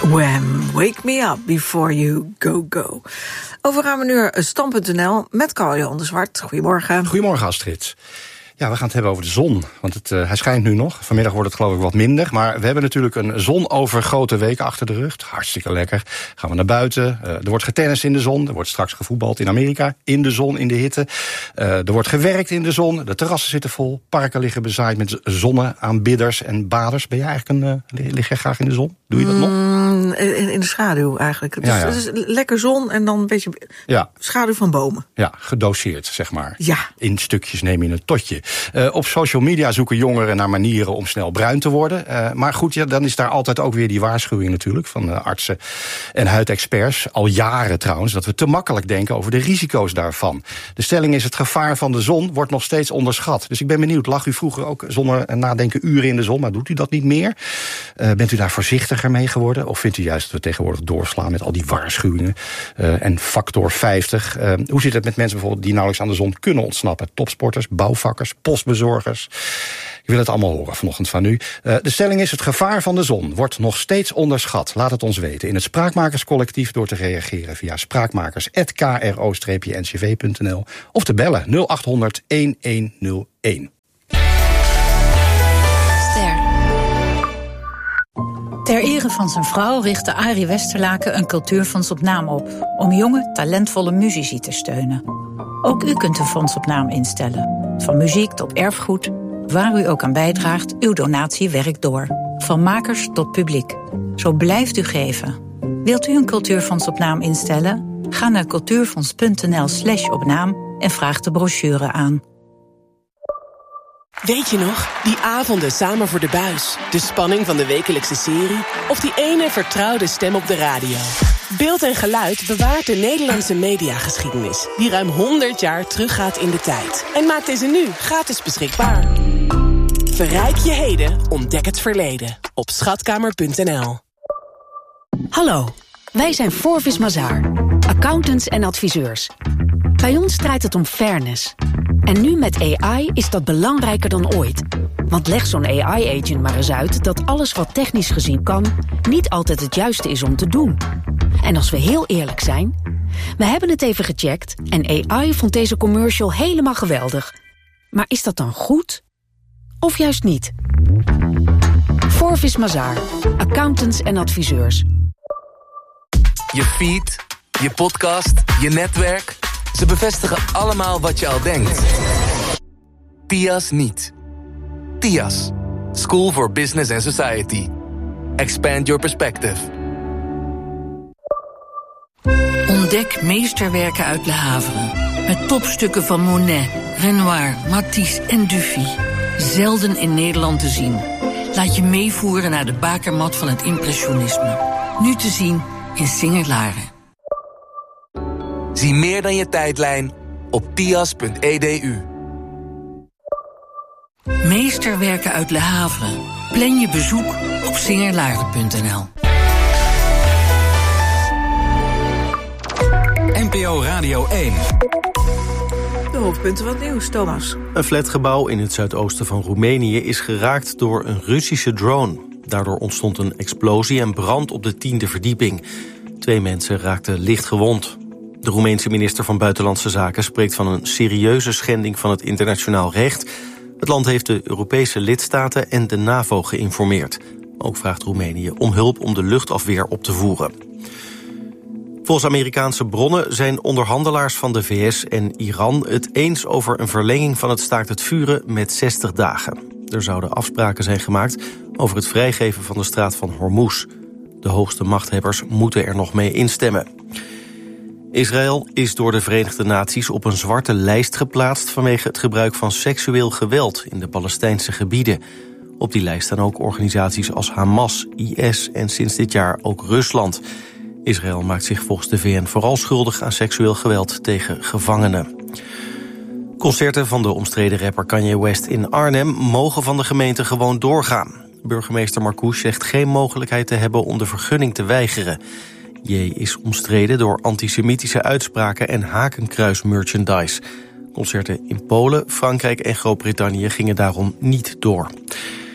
Wham, wake me up before you go. Over gaan we nu Stand.nl met Carl-Johan de Zwart. Goedemorgen. Goedemorgen, Astrid. Ja, we gaan het hebben over de zon, want hij schijnt nu nog. Vanmiddag wordt het geloof ik wat minder, maar we hebben natuurlijk een zonovergoten week achter de rug. Hartstikke lekker. Gaan we naar buiten. Er wordt getennist in de zon. Er wordt straks gevoetbald in Amerika, in de zon, in de hitte. Er wordt gewerkt in de zon. De terrassen zitten vol. Parken liggen bezaaid met zonneaanbidders en baders. Ben jij eigenlijk lig jij graag in de zon? Doe je dat nog? In de schaduw eigenlijk. Dus, ja. Het is lekker zon en dan een beetje schaduw van bomen. Ja, gedoseerd, zeg maar. Ja. In stukjes neem je een totje. Op social media zoeken jongeren naar manieren om snel bruin te worden. Maar goed, ja, dan is daar altijd ook weer die waarschuwing natuurlijk van artsen en huidexperts. Al jaren trouwens, dat we te makkelijk denken over de risico's daarvan. De stelling is: het gevaar van de zon wordt nog steeds onderschat. Dus ik ben benieuwd, lag u vroeger ook zonder nadenken uren in de zon, maar doet u dat niet meer? Bent u daar voorzichtiger mee geworden? Of vindt u juist dat we tegenwoordig doorslaan met al die waarschuwingen en factor 50? Hoe zit het met mensen bijvoorbeeld die nauwelijks aan de zon kunnen ontsnappen? Topsporters, bouwvakkers, postbezorgers. Ik wil het allemaal horen vanochtend van u. De stelling is: het gevaar van de zon wordt nog steeds onderschat. Laat het ons weten in het Spraakmakerscollectief door te reageren via spraakmakers@kro-ncv.nl of te bellen 0800 1101. Ter ere van zijn vrouw richtte Arie Westerlaken een cultuurfonds op naam op, om jonge, talentvolle muzici te steunen. Ook u kunt een fonds op naam instellen. Van muziek tot erfgoed, waar u ook aan bijdraagt, uw donatie werkt door. Van makers tot publiek. Zo blijft u geven. Wilt u een cultuurfonds op naam instellen? Ga naar cultuurfonds.nl/opnaam en vraag de brochure aan. Weet je nog, die avonden samen voor de buis, de spanning van de wekelijkse serie of die ene vertrouwde stem op de radio? Beeld en geluid bewaart de Nederlandse mediageschiedenis, die ruim 100 jaar teruggaat in de tijd. En maakt deze nu gratis beschikbaar. Verrijk je heden, ontdek het verleden op schatkamer.nl. Hallo, wij zijn Forvis Mazars, accountants en adviseurs. Bij ons draait het om fairness. En nu met AI is dat belangrijker dan ooit. Want leg zo'n AI-agent maar eens uit dat alles wat technisch gezien kan niet altijd het juiste is om te doen. En als we heel eerlijk zijn, we hebben het even gecheckt en AI vond deze commercial helemaal geweldig. Maar is dat dan goed? Of juist niet? Forvis Mazars, accountants en adviseurs. Je feed, je podcast, je netwerk. Ze bevestigen allemaal wat je al denkt. TIAS niet. TIAS. School for Business and Society. Expand your perspective. Ontdek meesterwerken uit Le Havre. Met topstukken van Monet, Renoir, Matisse en Dufy. Zelden in Nederland te zien. Laat je meevoeren naar de bakermat van het impressionisme. Nu te zien in Singer-Laren. Zie meer dan je tijdlijn op tias.edu. Meesterwerken uit Le Havre. Plan je bezoek op singerlaren.nl. NPO Radio 1. De hoofdpunten van het nieuws, Thomas. Een flatgebouw in het zuidoosten van Roemenië is geraakt door een Russische drone. Daardoor ontstond een explosie en brand op de 10e verdieping. 2 mensen raakten licht gewond. De Roemeense minister van Buitenlandse Zaken spreekt van een serieuze schending van het internationaal recht. Het land heeft de Europese lidstaten en de NAVO geïnformeerd. Ook vraagt Roemenië om hulp om de luchtafweer op te voeren. Volgens Amerikaanse bronnen zijn onderhandelaars van de VS en Iran het eens over een verlenging van het staakt het vuren met 60 dagen. Er zouden afspraken zijn gemaakt over het vrijgeven van de straat van Hormuz. De hoogste machthebbers moeten er nog mee instemmen. Israël is door de Verenigde Naties op een zwarte lijst geplaatst vanwege het gebruik van seksueel geweld in de Palestijnse gebieden. Op die lijst staan ook organisaties als Hamas, IS en sinds dit jaar ook Rusland. Israël maakt zich volgens de VN vooral schuldig aan seksueel geweld tegen gevangenen. Concerten van de omstreden rapper Kanye West in Arnhem mogen van de gemeente gewoon doorgaan. Burgemeester Marcouch zegt geen mogelijkheid te hebben om de vergunning te weigeren. J is omstreden door antisemitische uitspraken en hakenkruis-merchandise. Concerten in Polen, Frankrijk en Groot-Brittannië gingen daarom niet door.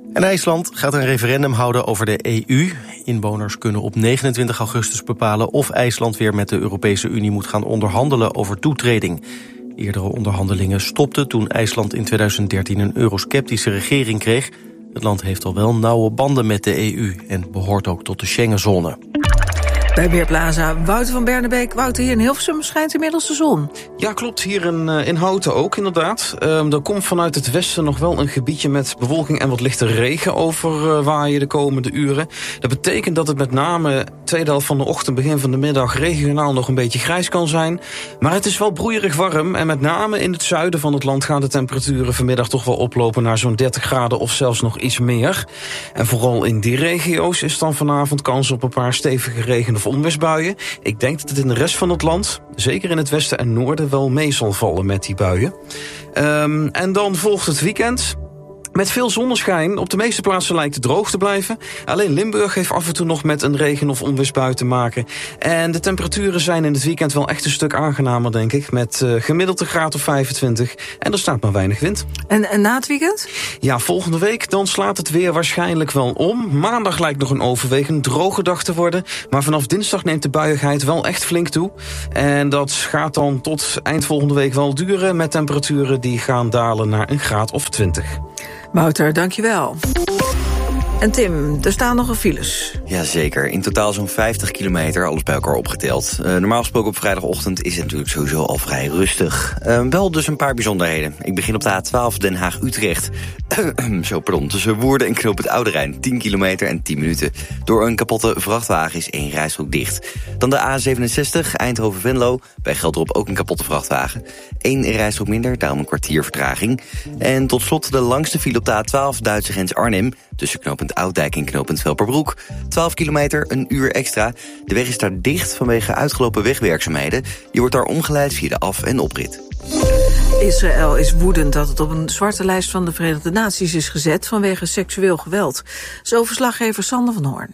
En IJsland gaat een referendum houden over de EU. Inwoners kunnen op 29 augustus bepalen of IJsland weer met de Europese Unie moet gaan onderhandelen over toetreding. Eerdere onderhandelingen stopten toen IJsland in 2013 een eurosceptische regering kreeg. Het land heeft al wel nauwe banden met de EU en behoort ook tot de Schengenzone. Bij Weerplaza, Wouter van Bernebeek. Wouter, hier in Hilversum schijnt inmiddels de zon. Ja, klopt. Hier in Houten ook, inderdaad. Er komt vanuit het westen nog wel een gebiedje met bewolking en wat lichte regen over waaien de komende uren. Dat betekent dat het met name tweede helft van de ochtend, begin van de middag regionaal nog een beetje grijs kan zijn. Maar het is wel broeierig warm en met name in het zuiden van het land gaan de temperaturen vanmiddag toch wel oplopen naar zo'n 30 graden of zelfs nog iets meer. En vooral in die regio's is dan vanavond kans op een paar stevige regen- of onweersbuien. Ik denk dat het in de rest van het land, zeker in het westen en noorden, wel mee zal vallen met die buien. En dan volgt het weekend. Met veel zonneschijn. Op de meeste plaatsen lijkt het droog te blijven. Alleen Limburg heeft af en toe nog met een regen- of onweersbui te maken. En de temperaturen zijn in het weekend wel echt een stuk aangenamer, denk ik. Met gemiddeld een graad of 25. En er staat maar weinig wind. En na het weekend? Ja, volgende week dan slaat het weer waarschijnlijk wel om. Maandag lijkt nog een overwegend droge dag te worden. Maar vanaf dinsdag neemt de buiigheid wel echt flink toe. En dat gaat dan tot eind volgende week wel duren. Met temperaturen die gaan dalen naar een graad of 20. Wouter, dankjewel. En Tim, er staan nog files. Jazeker, in totaal zo'n 50 kilometer, alles bij elkaar opgeteld. Normaal gesproken op vrijdagochtend is het natuurlijk sowieso al vrij rustig. Wel dus een paar bijzonderheden. Ik begin op de A12 Den Haag-Utrecht. Tussen Woerden en Knoop het Oude Rijn. 10 kilometer en 10 minuten. Door een kapotte vrachtwagen is 1 rijstrook dicht. Dan de A67 Eindhoven-Venlo. Bij Gelderop ook een kapotte vrachtwagen. 1 rijstrook minder, daarom een kwartier vertraging. En tot slot de langste file op de A12 Duitse grens Arnhem. Tussen knooppunt Ouddijk en knooppunt Velperbroek. 12 kilometer, een uur extra. De weg is daar dicht vanwege uitgelopen wegwerkzaamheden. Je wordt daar omgeleid via de af- en oprit. Israël is woedend dat het op een zwarte lijst van de Verenigde Naties is gezet vanwege seksueel geweld. Zo verslaggever Sander van Hoorn.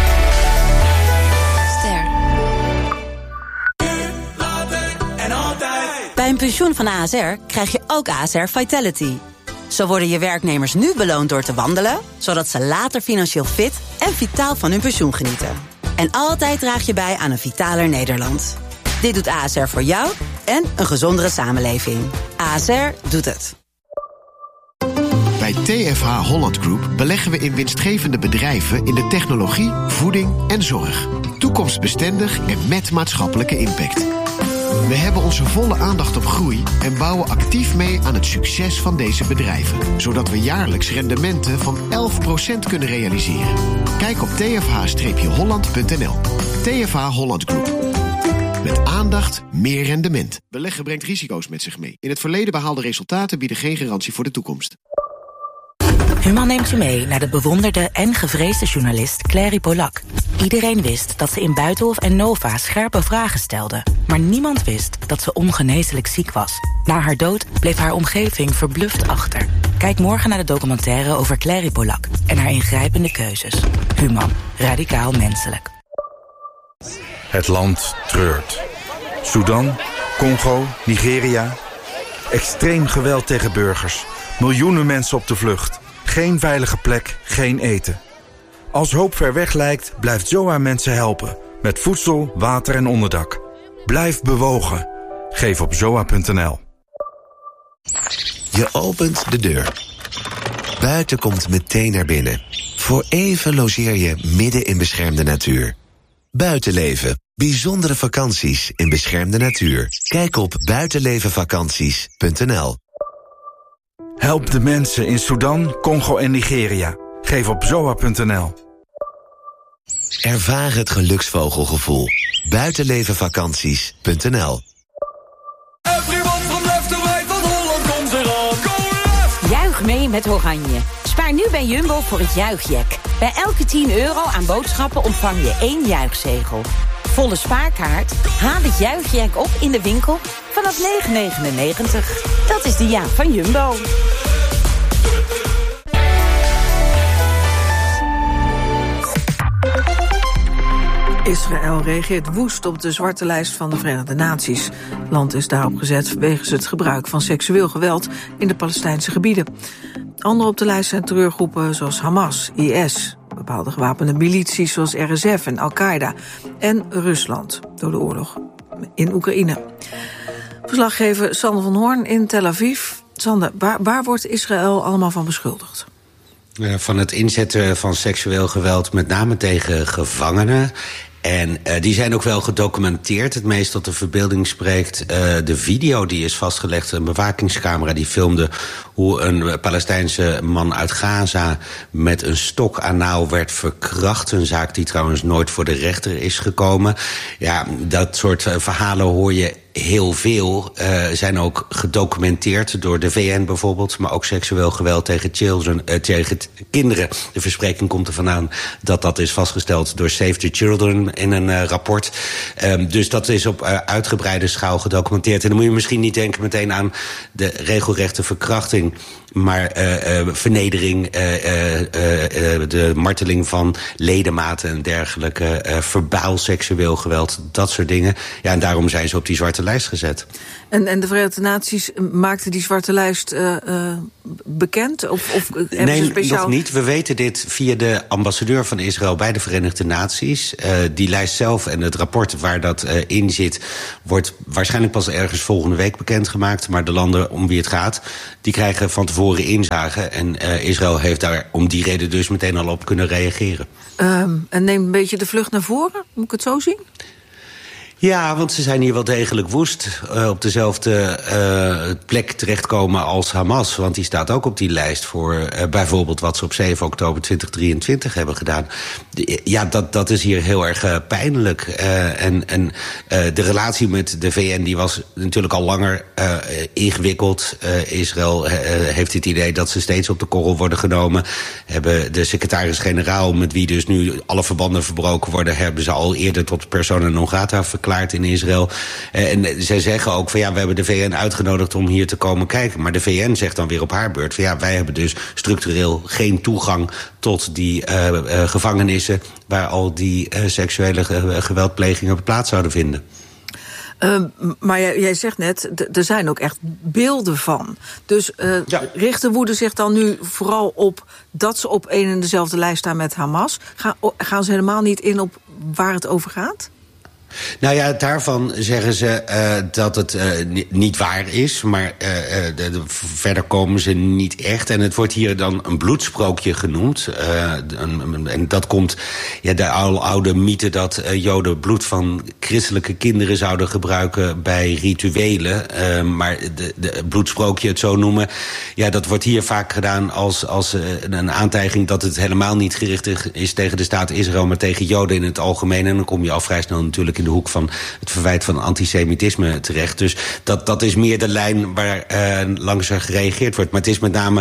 Bij een pensioen van ASR krijg je ook ASR Vitality. Zo worden je werknemers nu beloond door te wandelen, zodat ze later financieel fit en vitaal van hun pensioen genieten. En altijd draag je bij aan een vitaler Nederland. Dit doet ASR voor jou en een gezondere samenleving. ASR doet het. Bij TFH Holland Group beleggen we in winstgevende bedrijven in de technologie, voeding en zorg. Toekomstbestendig en met maatschappelijke impact. We hebben onze volle aandacht op groei en bouwen actief mee aan het succes van deze bedrijven. Zodat we jaarlijks rendementen van 11% kunnen realiseren. Kijk op tfh-holland.nl. TFH Holland Group. Met aandacht meer rendement. Beleggen brengt risico's met zich mee. In het verleden behaalde resultaten bieden geen garantie voor de toekomst. Human neemt je mee naar de bewonderde en gevreesde journalist Clary Polak. Iedereen wist dat ze in Buitenhof en Nova scherpe vragen stelde. Maar niemand wist dat ze ongeneeslijk ziek was. Na haar dood bleef haar omgeving verbluft achter. Kijk morgen naar de documentaire over Clary Polak en haar ingrijpende keuzes. Human. Radicaal menselijk. Het land treurt. Sudan, Congo, Nigeria. Extreem geweld tegen burgers. Miljoenen mensen op de vlucht. Geen veilige plek, geen eten. Als hoop ver weg lijkt, blijft ZOA mensen helpen. Met voedsel, water en onderdak. Blijf bewogen. Geef op zoa.nl. Je opent de deur. Buiten komt meteen naar binnen. Voor even logeer je midden in beschermde natuur. Buitenleven. Bijzondere vakanties in beschermde natuur. Kijk op buitenlevenvakanties.nl. Help de mensen in Sudan, Congo en Nigeria. Geef op zoa.nl. Ervaar het geluksvogelgevoel. Buitenlevenvakanties.nl. Juich mee met Oranje. Spaar nu bij Jumbo voor het juichjack. Bij elke €10 aan boodschappen ontvang je 1 juichzegel. Volle spaarkaart? Haal het juichjack op in de winkel vanaf €9,99. Dat is de jaak van Jumbo. Israël reageert woest op de zwarte lijst van de Verenigde Naties. Het land is daarop gezet wegens het gebruik van seksueel geweld in de Palestijnse gebieden. Andere op de lijst zijn terreurgroepen zoals Hamas, IS, bepaalde gewapende milities zoals RSF en Al-Qaeda en Rusland door de oorlog in Oekraïne. Verslaggever Sander van Hoorn in Tel Aviv. Sander, waar wordt Israël allemaal van beschuldigd? Van het inzetten van seksueel geweld, met name tegen gevangenen. En die zijn ook wel gedocumenteerd. Het meest tot de verbeelding spreekt de video die is vastgelegd. Een bewakingscamera die filmde hoe een Palestijnse man uit Gaza met een stok anaal werd verkracht. Een zaak die trouwens nooit voor de rechter is gekomen. Ja, dat soort verhalen hoor je heel veel. Zijn ook gedocumenteerd door de VN bijvoorbeeld, maar ook seksueel geweld tegen tegen kinderen. De verspreking komt er vandaan dat dat is vastgesteld door Save the Children in een rapport. Dus dat is op uitgebreide schaal gedocumenteerd. En dan moet je misschien niet denken meteen aan de regelrechte verkrachting, maar vernedering, de marteling van ledematen en dergelijke, verbaal seksueel geweld, dat soort dingen. Ja, en daarom zijn ze op die zwarte lijst gezet. En de Verenigde Naties maakten die zwarte lijst bekend? Of nee, speciaal... nog niet. We weten dit via de ambassadeur van Israël bij de Verenigde Naties. Die lijst zelf en het rapport waar dat in zit wordt waarschijnlijk pas ergens volgende week bekendgemaakt. Maar de landen om wie het gaat, die krijgen van tevoren inzage. En Israël heeft daar om die reden dus meteen al op kunnen reageren. En neemt een beetje de vlucht naar voren? Moet ik het zo zien? Ja, want ze zijn hier wel degelijk woest. Op dezelfde plek terechtkomen als Hamas. Want die staat ook op die lijst voor bijvoorbeeld wat ze op 7 oktober 2023 hebben gedaan. Ja, dat is hier heel erg pijnlijk. En de relatie met de VN die was natuurlijk al langer ingewikkeld. Israël heeft het idee dat ze steeds op de korrel worden genomen. Hebben de secretaris-generaal, met wie dus nu alle verbanden verbroken worden, hebben ze al eerder tot persona non grata verklaard in Israël. En zij zeggen ook van ja, we hebben de VN uitgenodigd om hier te komen kijken. Maar de VN zegt dan weer op haar beurt van ja, wij hebben dus structureel geen toegang tot die gevangenissen waar al die seksuele geweldplegingen plaats zouden vinden. Maar jij zegt net, er zijn ook echt beelden van. Dus richt de woede zich dan nu vooral op dat ze op één en dezelfde lijst staan met Hamas? Gaan ze helemaal niet in op waar het over gaat? Nou ja, daarvan zeggen ze dat het niet waar is, maar verder komen ze niet echt. En het wordt hier dan een bloedsprookje genoemd. En dat komt de oude mythe dat Joden bloed van christelijke kinderen zouden gebruiken bij rituelen. Maar de bloedsprookje, het zo noemen, ja, dat wordt hier vaak gedaan als een aantijging dat het helemaal niet gericht is tegen de staat Israël, maar tegen Joden in het algemeen. En dan kom je al vrij snel natuurlijk in de hoek van het verwijt van antisemitisme terecht. Dus dat is meer de lijn waar langs er gereageerd wordt. Maar het is met name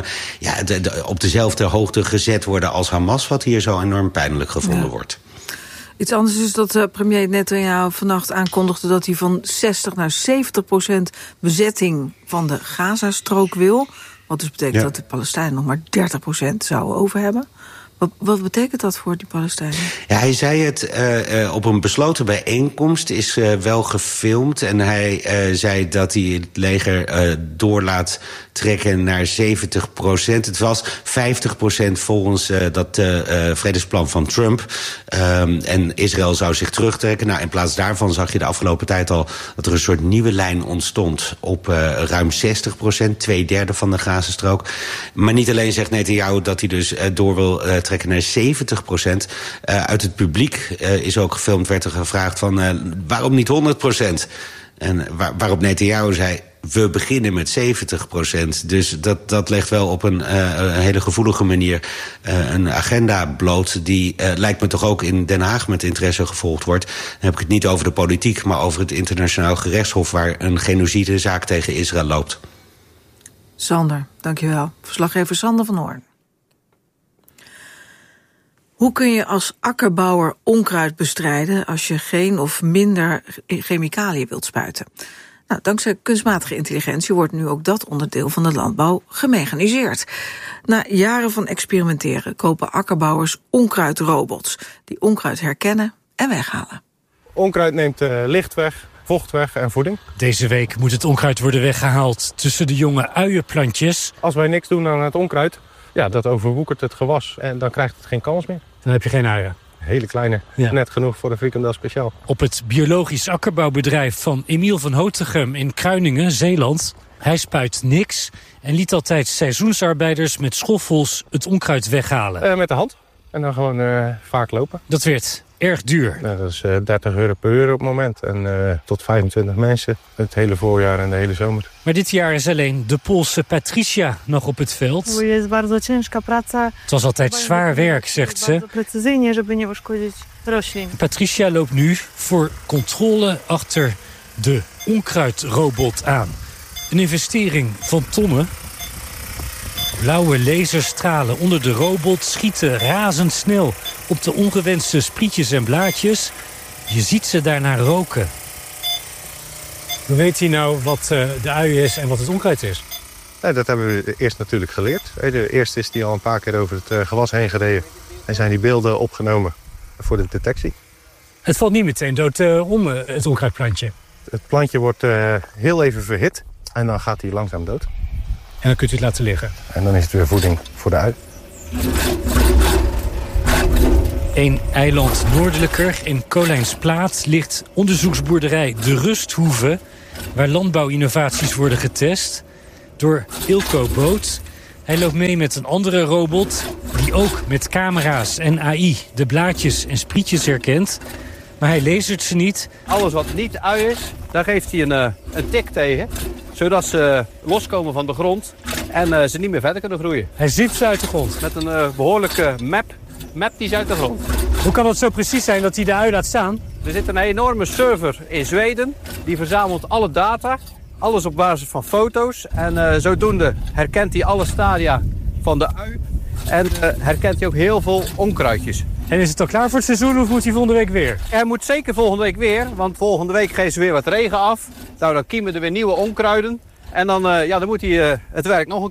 op dezelfde hoogte gezet worden als Hamas, wat hier zo enorm pijnlijk gevonden wordt. Iets anders is dat premier Netanyahu vannacht aankondigde dat hij van 60 naar 70% bezetting van de Gazastrook wil. Wat dus betekent dat de Palestijnen nog maar 30% zouden over hebben. Wat betekent dat voor die Palestijnen? Ja, hij zei het op een besloten bijeenkomst, is wel gefilmd. En hij zei dat hij het leger door laat trekken naar 70%. Het was 50% volgens dat vredesplan van Trump. En Israël zou zich terugtrekken. Nou, in plaats daarvan zag je de afgelopen tijd al dat er een soort nieuwe lijn ontstond op ruim 60%, 2/3 van de Gazastrook. Maar niet alleen zegt Netanyahu dat hij dus door wil trekken naar 70%. Uit het publiek is ook gefilmd, werd er gevraagd van waarom niet 100%? En waarop Netanyahu zei, we beginnen met 70%. Dus dat legt wel op een hele gevoelige manier een agenda bloot die lijkt me toch ook in Den Haag met interesse gevolgd wordt. Dan heb ik het niet over de politiek, maar over het internationaal gerechtshof waar een genocidezaak tegen Israël loopt. Sander, dankjewel. Verslaggever Sander van Hoorn. Hoe kun je als akkerbouwer onkruid bestrijden als je geen of minder chemicaliën wilt spuiten? Nou, dankzij kunstmatige intelligentie wordt nu ook dat onderdeel van de landbouw gemechaniseerd. Na jaren van experimenteren kopen akkerbouwers onkruidrobots die onkruid herkennen en weghalen. Onkruid neemt licht weg, vocht weg en voeding. Deze week moet het onkruid worden weggehaald tussen de jonge uienplantjes. Als wij niks doen aan het onkruid, dat overwoekert het gewas en dan krijgt het geen kans meer. Dan heb je geen uien. Hele kleine, net genoeg voor de frikandel speciaal. Op het biologisch akkerbouwbedrijf van Emiel van Hotegem in Kruiningen, Zeeland. Hij spuit niks en liet altijd seizoensarbeiders met schoffels het onkruid weghalen. Met de hand en dan gewoon vaak lopen. Dat werd erg duur. Dat is €30 per uur op het moment. En tot 25 mensen het hele voorjaar en de hele zomer. Maar dit jaar is alleen de Poolse Patricia nog op het veld. Het was altijd zwaar werk, zegt ze. Patricia loopt nu voor controle achter de onkruidrobot aan. Een investering van tonnen. Blauwe laserstralen onder de robot schieten razendsnel op de ongewenste sprietjes en blaadjes. Je ziet ze daarna roken. Hoe weet hij nou wat de ui is en wat het onkruid is? Dat hebben we eerst natuurlijk geleerd. Eerst is hij al een paar keer over het gewas heen gereden. En zijn die beelden opgenomen voor de detectie. Het valt niet meteen dood om, het onkruidplantje. Het plantje wordt heel even verhit en dan gaat hij langzaam dood. En dan kunt u het laten liggen. En dan is het weer voeding voor de ui. Een eiland noordelijker in Kolijnsplaat ligt onderzoeksboerderij De Rusthoeve, waar landbouwinnovaties worden getest door Ilko Boot. Hij loopt mee met een andere robot die ook met camera's en AI de blaadjes en sprietjes herkent. Maar hij lasert ze niet. Alles wat niet ui is, daar geeft hij een tik tegen. Zodat ze loskomen van de grond en ze niet meer verder kunnen groeien. Hij ziet ze uit de grond? Met een behoorlijke map die ze uit de grond. Hoe kan het zo precies zijn dat hij de ui laat staan? Er zit een enorme server in Zweden. Die verzamelt alle data. Alles op basis van foto's. En zodoende herkent hij alle stadia van de ui. En herkent hij ook heel veel onkruidjes. En is het al klaar voor het seizoen of moet hij volgende week weer? Hij moet zeker volgende week weer. Want volgende week geven ze weer wat regen af. Nou, dan kiemen er weer nieuwe onkruiden. En dan moet hij het werk nog een